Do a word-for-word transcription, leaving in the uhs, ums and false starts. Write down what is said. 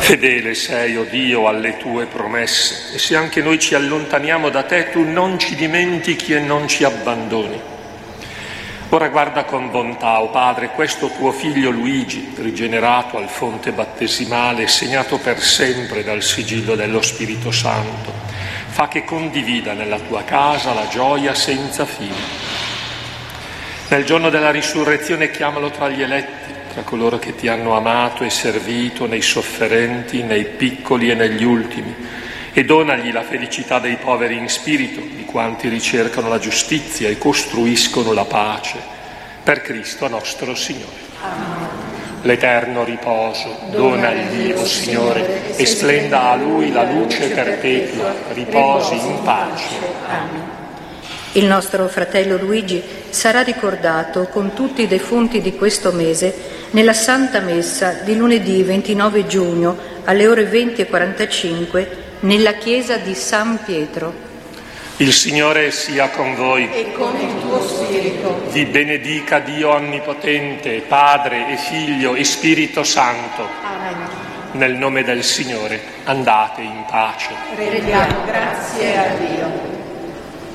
Fedele sei, o Dio, alle tue promesse, e se anche noi ci allontaniamo da te, tu non ci dimentichi e non ci abbandoni. Ora guarda con bontà, o Padre, questo tuo figlio Luigi, rigenerato al fonte battesimale e segnato per sempre dal sigillo dello Spirito Santo. Fa che condivida nella tua casa la gioia senza fine. Nel giorno della risurrezione chiamalo tra gli eletti, tra coloro che ti hanno amato e servito nei sofferenti, nei piccoli e negli ultimi, e donagli la felicità dei poveri in spirito, di quanti ricercano la giustizia e costruiscono la pace, per Cristo nostro Signore. Amen. L'eterno riposo donagli, o Signore, e splenda a Lui la luce perpetua, riposi in pace. Amen. Il nostro fratello Luigi sarà ricordato con tutti i defunti di questo mese nella Santa Messa di lunedì ventinove giugno alle ore venti e quarantacinque nella chiesa di San Pietro. Il Signore sia con voi. E con il tuo spirito. Vi benedica Dio Onnipotente, Padre e Figlio e Spirito Santo. Amen. Nel nome del Signore andate in pace. Rendiamo grazie a Dio.